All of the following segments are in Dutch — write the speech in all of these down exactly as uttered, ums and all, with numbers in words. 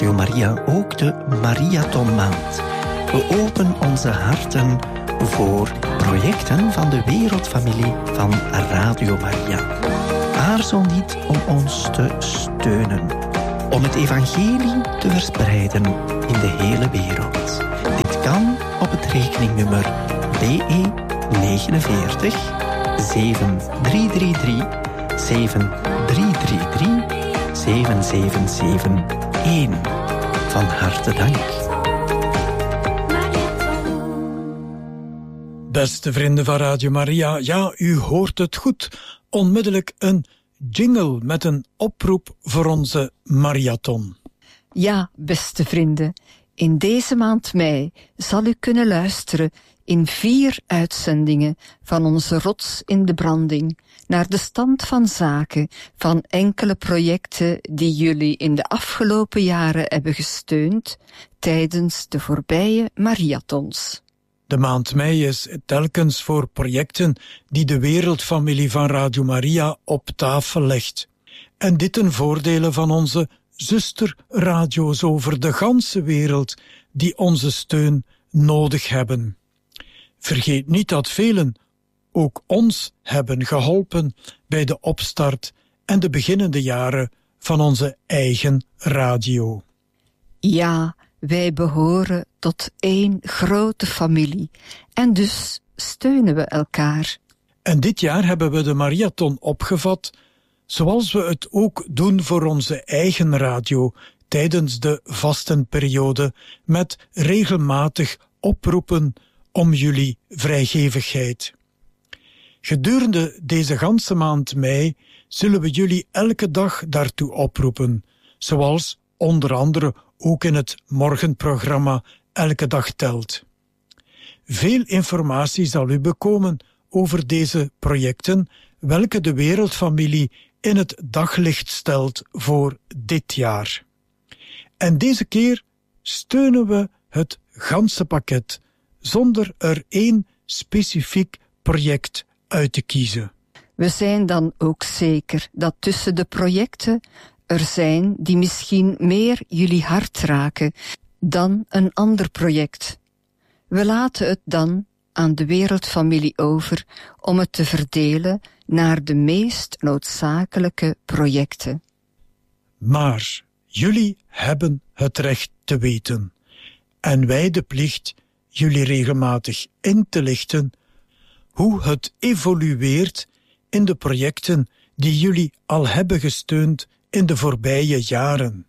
Radio Maria ook de Mariathonmaand. We openen onze harten voor projecten van de wereldfamilie van Radio Maria. Aarzel niet om ons te steunen, om het evangelie te verspreiden in de hele wereld. Dit kan op het rekeningnummer B E negenenveertig zeven drie drie drie zeven drie drie drie zeven zeven zeven een. Van harte dank. Beste vrienden van Radio Maria, ja, u hoort het goed. Onmiddellijk een jingle met een oproep voor onze marathon. Ja, beste vrienden, in deze maand mei zal u kunnen luisteren in vier uitzendingen van onze Rots in de Branding naar de stand van zaken van enkele projecten die jullie in de afgelopen jaren hebben gesteund tijdens de voorbije marathons. De maand mei is telkens voor projecten die de wereldfamilie van Radio Maria op tafel legt. En dit ten voordele van onze zusterradio's over de ganse wereld die onze steun nodig hebben. Vergeet niet dat velen ook ons hebben geholpen bij de opstart en de beginnende jaren van onze eigen radio. Ja, wij behoren tot één grote familie en dus steunen we elkaar. En dit jaar hebben we de marathon opgevat, zoals we het ook doen voor onze eigen radio tijdens de vastenperiode, met regelmatig oproepen om jullie vrijgevigheid. Gedurende deze ganse maand mei zullen we jullie elke dag daartoe oproepen, zoals onder andere ook in het morgenprogramma Elke Dag Telt. Veel informatie zal u bekomen over deze projecten, welke de wereldfamilie in het daglicht stelt voor dit jaar. En deze keer steunen we het ganse pakket, zonder er één specifiek project uit te kiezen. We zijn dan ook zeker dat tussen de projecten er zijn die misschien meer jullie hart raken dan een ander project. We laten het dan aan de wereldfamilie over om het te verdelen naar de meest noodzakelijke projecten. Maar jullie hebben het recht te weten en wij de plicht jullie regelmatig in te lichten hoe het evolueert in de projecten die jullie al hebben gesteund in de voorbije jaren.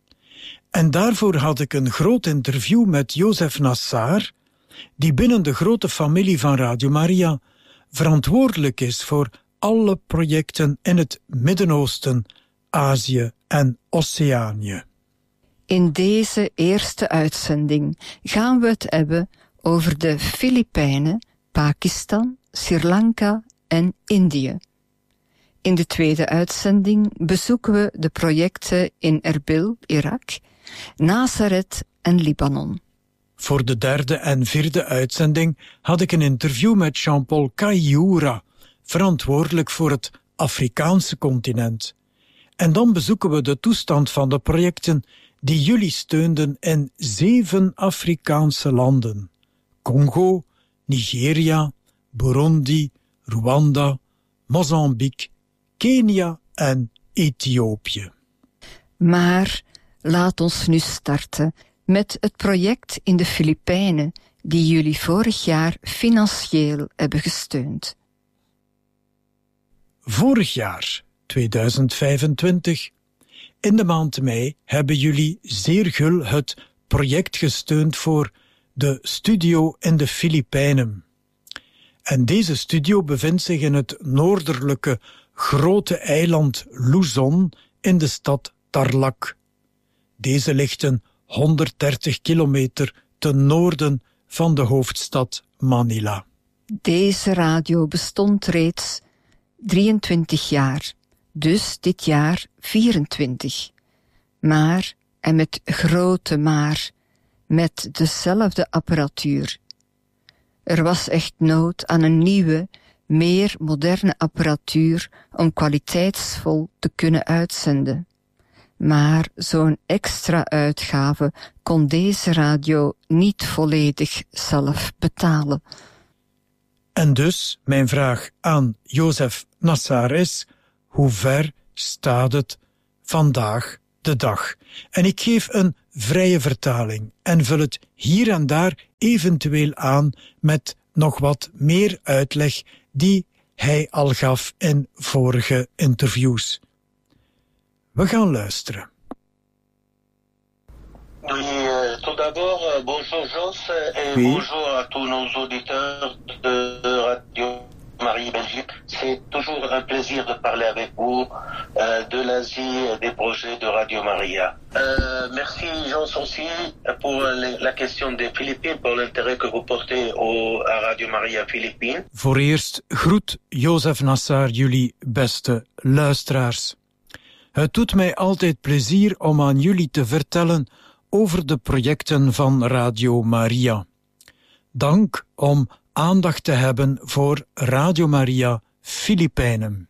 En daarvoor had ik een groot interview met Joseph Nassar, die binnen de grote familie van Radio Maria verantwoordelijk is voor alle projecten in het Midden-Oosten, Azië en Oceanië. In deze eerste uitzending gaan we het hebben over de Filipijnen, Pakistan, Sri Lanka en Indië. In de tweede uitzending bezoeken we de projecten in Erbil, Irak, Nazareth en Libanon. Voor de derde en vierde uitzending had ik een interview met Jean-Paul Kaioura, verantwoordelijk voor het Afrikaanse continent. En dan bezoeken we de toestand van de projecten die jullie steunden in zeven Afrikaanse landen: Congo, Nigeria, Burundi, Rwanda, Mozambique, Kenia en Ethiopië. Maar laat ons nu starten met het project in de Filipijnen die jullie vorig jaar financieel hebben gesteund. Vorig jaar, tweeduizend vijfentwintig, in de maand mei hebben jullie zeer gul het project gesteund voor de studio in de Filipijnen. En deze studio bevindt zich in het noordelijke grote eiland Luzon in de stad Tarlac. Deze ligt een honderddertig kilometer ten noorden van de hoofdstad Manila. Deze radio bestond reeds drieëntwintig jaar, dus dit jaar vierentwintig. Maar, en met grote maar, met dezelfde apparatuur. Er was echt nood aan een nieuwe, meer moderne apparatuur om kwaliteitsvol te kunnen uitzenden. Maar zo'n extra uitgave kon deze radio niet volledig zelf betalen. En dus, mijn vraag aan Joseph Nassar is, hoe ver staat het vandaag de dag? En ik geef een vrije vertaling en vul het hier en daar eventueel aan met nog wat meer uitleg die hij al gaf in vorige interviews. We gaan luisteren. Oui, euh, tout d'abord, euh, bonjour Jos et oui. Bonjour à tous nos auditeurs de Radio Marie Belgique. C'est toujours un plaisir de parler avec vous euh, de l'Asie et des projets de Radio Maria. Euh, merci Jos aussi pour les, la question des Philippines, pour l'intérêt que vous portez au, à Radio Maria Philippines. Voor eerst groet Joseph Nassar jullie beste luisteraars. Het doet mij altijd plezier om aan jullie te vertellen over de projecten van Radio Maria. Dank om aandacht te hebben voor Radio Maria Filipijnen.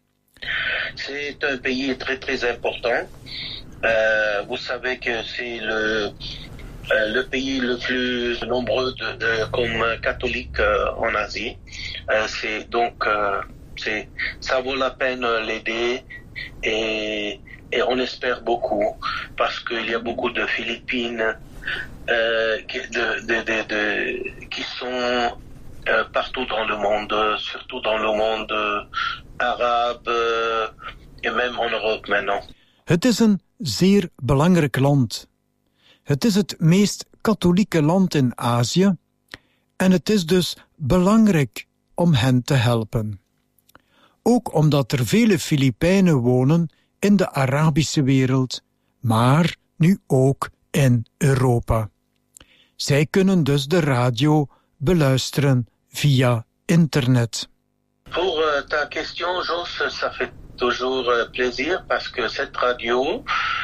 C'est un pays très très important. Euh, vous savez que c'est le, euh, le pays le plus nombreux de, de, comme catholique euh, en Asie. Euh, c'est donc euh, c'est, ça vaut la peine l'aider et Et on espère beaucoup, parce qu'il y a beaucoup de Philippines euh, qui, de, de, de, de, qui sont euh, partout dans le monde, surtout dans le monde euh, arabe euh, et même en Europe maintenant. Het is een zeer belangrijk land. Het is het meest katholieke land in Azië en het is dus belangrijk om hen te helpen. Ook omdat er vele Filipijnen wonen in de Arabische wereld, maar nu ook in Europa. Zij kunnen dus de radio beluisteren via internet. Pour euh, ta question, Jos, ça fait toujours euh, plaisir parce que cette radio,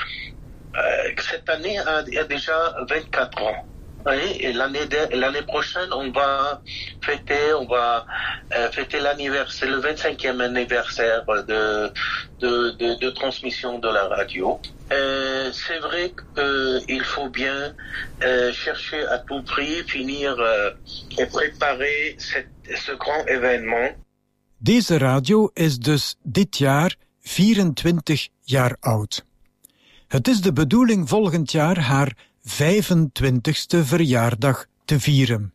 euh, cette année a, a déjà vingt-quatre ans. Oui, et l'année de, l'année prochaine, on va fêter, on va euh, fêter l'anniversaire, le vingt-cinquième anniversaire de de, de de transmission de la radio. Euh, c'est vrai qu'il faut bien euh, chercher à tout prix, finir euh, et préparer cette, ce grand événement. Deze radio is dus dit jaar vierentwintig jaar oud. Het is de bedoeling volgend jaar haar vijfentwintigste verjaardag te vieren.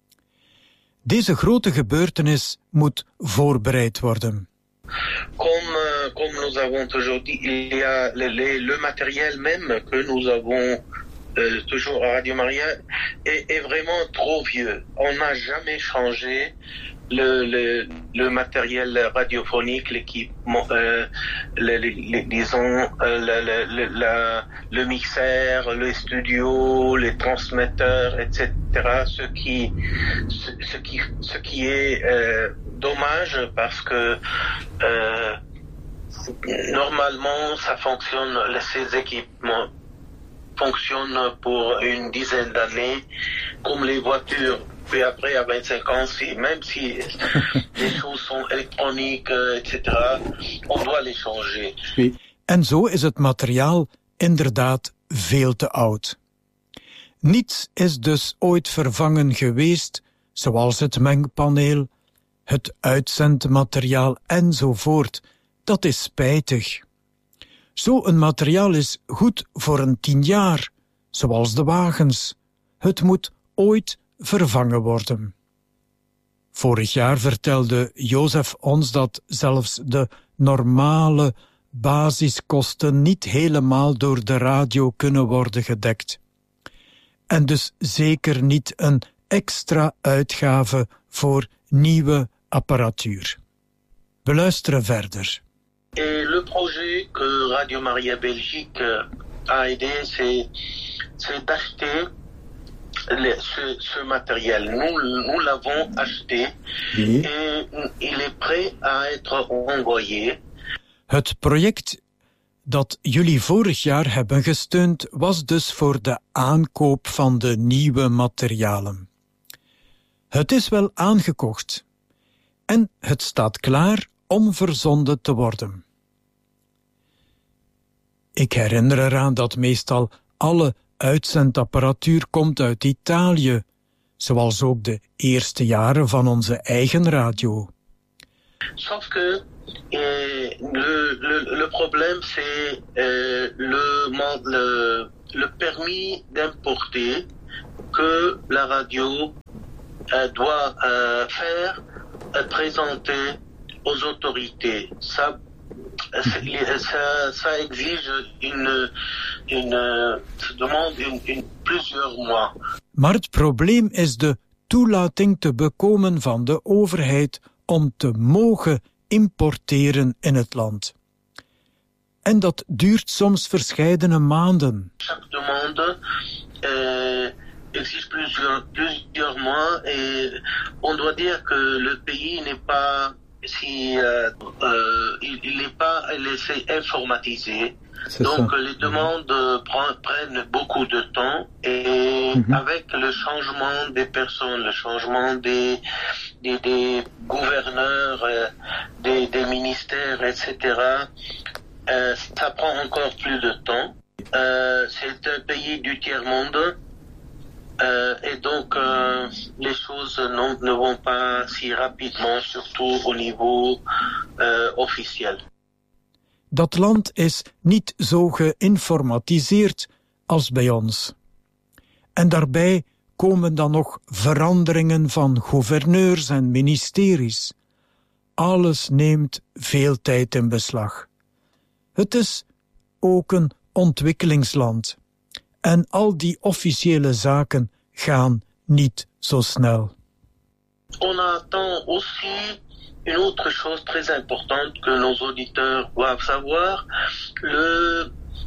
Deze grote gebeurtenis moet voorbereid worden. Comme, comme nous avons toujours dit, il y a le, le, le matériel même que nous avons euh, toujours à Radio Maria est, est vraiment trop vieux. On n'a jamais changé le, le, le matériel radiophonique, l'équipement, euh, le, le, disons, euh, le, le, le, le mixeur, le studio, les transmetteurs, et cetera. Ce qui, ce, ce qui, ce qui est euh, dommage parce que euh, normalement ça fonctionne, ces équipements fonctionnent pour une dizaine d'années, comme les voitures. Puis après, à vingt-cinq ans, si, même si les choses sont électroniques, et cetera, on doit les changer. Oui. En zo is het materiaal inderdaad veel te oud. Niets is dus ooit vervangen geweest, zoals het mengpaneel, het uitzendmateriaal enzovoort. Dat is spijtig. Zo'n materiaal is goed voor een tien jaar, zoals de wagens. Het moet ooit vervangen worden. Vorig jaar vertelde Jozef ons dat zelfs de normale basiskosten niet helemaal door de radio kunnen worden gedekt. En dus zeker niet een extra uitgave voor nieuwe apparatuur. We luisteren verder. Et le projet que Radio Maria Belgique a aidé, c'est, c'est d'acheter le, ce, ce matériel. Nous, nous l'avons acheté oui. Et il est prêt à être envoyé. Het project dat jullie vorig jaar hebben gesteund was dus voor de aankoop van de nieuwe materialen. Het is wel aangekocht en het staat klaar om verzonden te worden. Ik herinner eraan dat meestal alle uitzendapparatuur komt uit Italië, zoals ook de eerste jaren van onze eigen radio. Sauf que eh, le, le, le problème c'est eh, le, le, le permis d'importer que la radio eh, doit eh, faire eh, présenter aux autorités. Ça, ça, ça exige une, une, ça demande une, une, plusieurs mois. Maar het probleem is de toelating te bekomen van de overheid om te mogen importeren in het land. En dat duurt soms verscheidene maanden. Chaque demande euh, exige plusieurs, plusieurs mois et on doit dire que le pays n'est pas si euh, euh, il, il n'est pas laissé informatisé. C'est Donc ça. les demandes mm-hmm. prennent beaucoup de temps et mm-hmm. avec le changement des personnes, le changement des, des, des gouverneurs, euh, des, des ministères, et cetera, euh, ça prend encore plus de temps. Euh, c'est un pays du tiers-monde euh, et donc euh, les choses non, ne vont pas si rapidement, surtout au niveau euh, officiel. Dat land is niet zo geïnformatiseerd als bij ons. En daarbij komen dan nog veranderingen van gouverneurs en ministeries. Alles neemt veel tijd in beslag. Het is ook een ontwikkelingsland. En al die officiële zaken gaan niet zo snel. On attend aussi une autre chose très importante que nos auditeurs doivent savoir, le,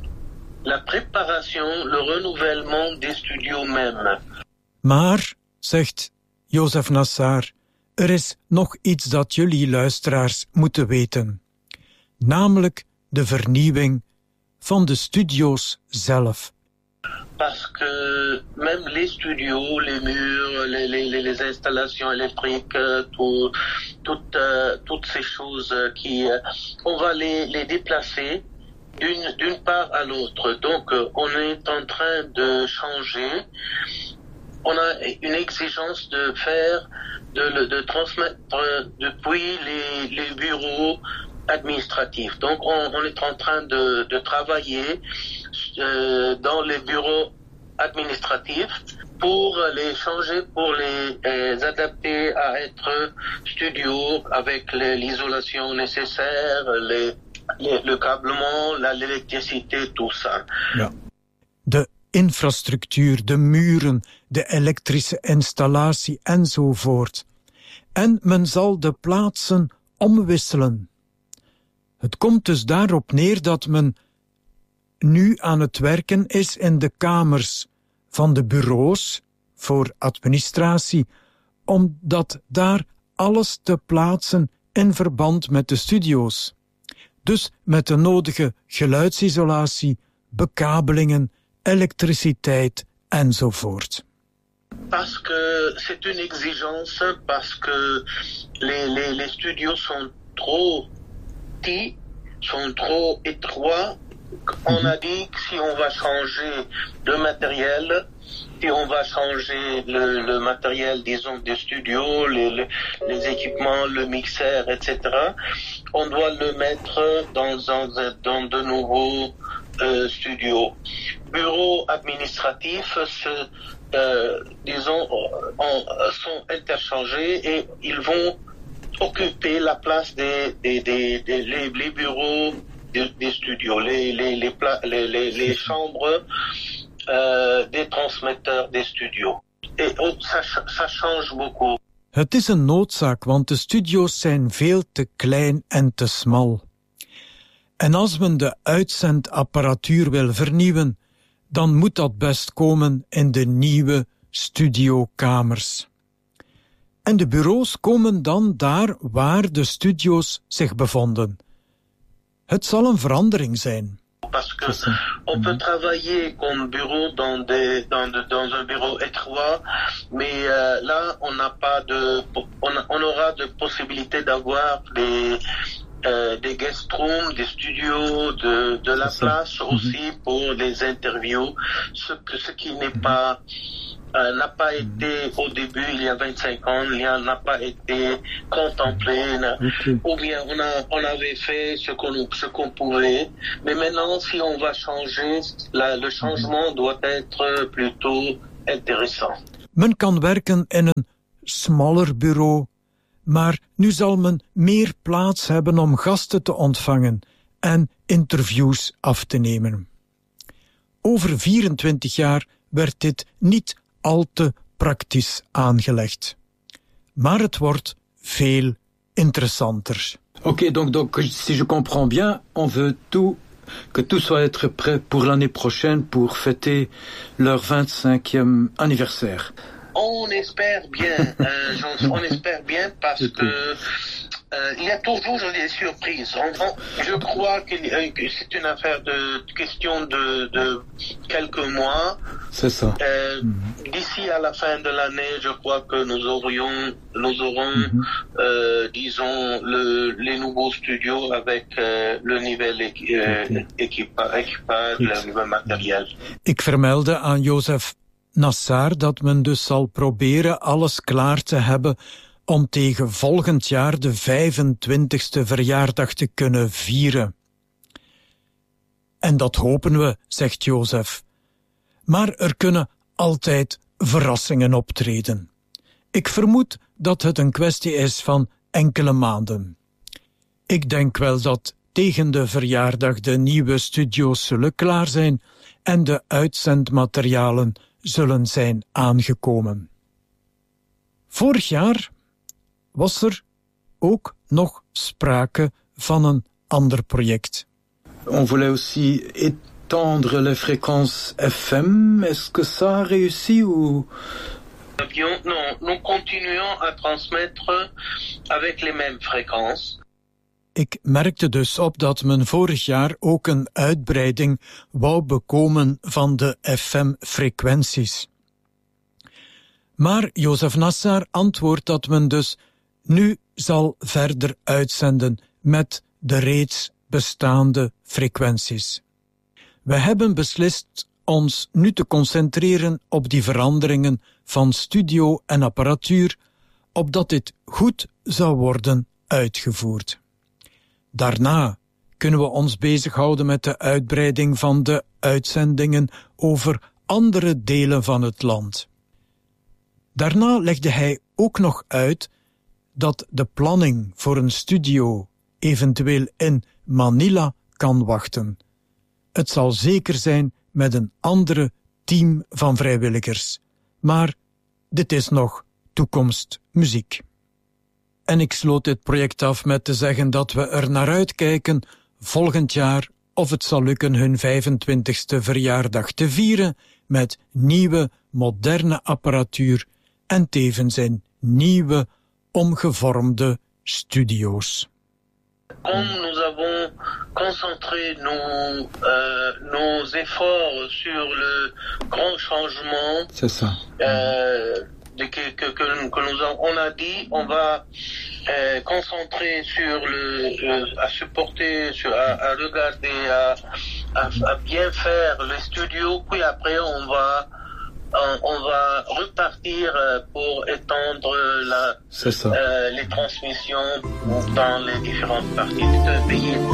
la préparation, le renouvellement des studios même. Maar, zegt Joseph Nassar, er is nog iets dat jullie luisteraars moeten weten. Namelijk de vernieuwing van de studio's zelf. Parce que même les studios, les murs, les, les, les installations électriques, tout, tout, euh, toutes ces choses qui, euh, on va les, les déplacer d'une, d'une part à l'autre. Donc, euh, on est en train de changer. On a une exigence de faire, de, de transmettre depuis les, les bureaux administratifs. Donc, on, on est en train de, de travailler euh, dans les bureaux administratifs pour les changer, pour les, les adapter à être studio avec les, l'isolation nécessaire, les, les, le câblement, la, l'électricité, tout ça. Ja. De infrastructuur, de muren, de elektrische installatie enzovoort. En men zal de plaatsen omwisselen. Het komt dus daarop neer dat men nu aan het werken is in de kamers van de bureaus voor administratie, omdat daar alles te plaatsen in verband met de studio's. Dus met de nodige geluidsisolatie, bekabelingen, elektriciteit enzovoort. Parce que c'est une exigence, parce que les, les, les studios sont trop petits, sont trop étroits. On a dit que si on va changer de matériel, si on va changer le, le matériel, disons, des studios, les, les, les équipements, le mixeur, et cetera, on doit le mettre dans, dans, dans de nouveaux euh, studios. Bureaux administratifs, se, euh, disons, on, sont interchangés et ils vont occuper la place des, des, des, des les, les bureaux des, des studios, les, les, les, pla- les, les, les chambres euh, des transmetteurs des studios. Et oh, ça, ça change beaucoup. Het is een noodzaak, want de studio's zijn veel te klein en te smal. En als men de uitzendapparatuur wil vernieuwen, dan moet dat best komen in de nieuwe studiokamers. En de bureaus komen dan daar waar de studio's zich bevonden. Het zal een verandering zijn. Parce que on peut travailler comme bureau dans des dans de, dans un bureau étroit, mais euh, là on n'a pas de on, on aura de possibilité d'avoir des euh, des guest rooms, des studios, de, de la place aussi mm-hmm. pour les interviews, ce, que, ce qui n'est mm-hmm. pas... Euh, n'a pas été au début, il y a vingt-cinq ans, il n'a pas été contemplé, okay. ou bien on, a, on avait fait ce qu'on, ce qu'on pouvait, mais maintenant si on va changer, la, le changement doit être plutôt intéressant. Men kan werken in een smaller bureau, maar nu zal men meer plaats hebben om gasten te ontvangen en interviews af te nemen. Over vierentwintig jaar werd dit niet al te praktisch aangelegd. Maar het wordt veel interessanter. Oké, okay, donc, donc si je comprends bien, on veut tout, que tout soit être prêt pour l'année prochaine pour fêter leur vingt-cinquième anniversaire. On espère bien, euh, on espère bien parce que euh, il y a toujours des surprises. On, on, je crois que, euh, que c'est une affaire de question de, de quelques mois. C'est ça. Euh, mm-hmm. D'ici à la fin de l'année, je crois que nous aurions, nous aurons, mm-hmm. euh, disons, le, les nouveaux studios avec euh, le nouvel équi- euh, équipa- équipage, le nouvel matériel. Ik vermeldde aan Jozef Nassar dat men dus zal proberen alles klaar te hebben om tegen volgend jaar de vijfentwintigste verjaardag te kunnen vieren. En dat hopen we, zegt Jozef. Maar er kunnen altijd verrassingen optreden. Ik vermoed dat het een kwestie is van enkele maanden. Ik denk wel dat tegen de verjaardag de nieuwe studio's zullen klaar zijn en de uitzendmaterialen zullen zijn aangekomen. Vorig jaar was er ook nog sprake van een ander project. On voulait aussi étendre les fréquences F M. Est-ce que ça a réussi ou... Non, nous continuons à transmettre avec les mêmes fréquences. Ik merkte dus op dat men vorig jaar ook een uitbreiding wou bekomen van de F M-frequenties. Maar Jozef Nassar antwoordt dat men dus nu zal verder uitzenden met de reeds bestaande frequenties. We hebben beslist ons nu te concentreren op die veranderingen van studio en apparatuur, opdat dit goed zou worden uitgevoerd. Daarna kunnen we ons bezighouden met de uitbreiding van de uitzendingen over andere delen van het land. Daarna legde hij ook nog uit dat de planning voor een studio eventueel in Manila kan wachten. Het zal zeker zijn met een andere team van vrijwilligers, maar dit is nog toekomstmuziek. En ik sloot dit project af met te zeggen dat we er naar uitkijken volgend jaar of het zal lukken hun vijfentwintigste verjaardag te vieren met nieuwe, moderne apparatuur en tevens in nieuwe, omgevormde studio's. Comme nous avons concentré nos, euh, nos efforts sur le grand changement, c'est ça. Euh, de, que, que, que, que nous a, on a dit, on va euh, concentrer sur le, euh, à supporter, sur, à, à regarder, à, à, à bien faire le studio, puis après on va on va repartir pour étendre la, euh, les transmissions dans les différentes parties du pays.